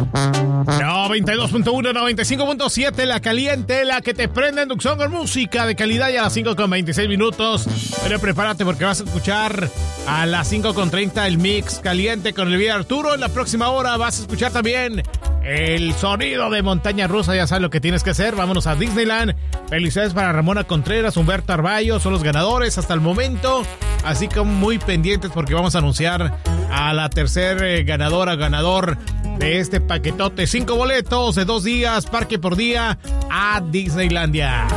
92.1, 95.7, la caliente, la que te prende en Tucson con música de calidad y a las 5:26 minutos. Pero prepárate porque vas a escuchar a las 5:30 el mix caliente con Elvira Arturo. En la próxima hora vas a escuchar también el sonido de montaña rusa. Ya sabes lo que tienes que hacer. Vámonos a Disneyland. Felicidades para Ramona Contreras, Humberto Arballo, son los ganadores hasta el momento. Así que muy pendientes porque vamos a anunciar a la tercer ganador de este paquetote. 5 boletos de 2 días, parque por día a Disneylandia.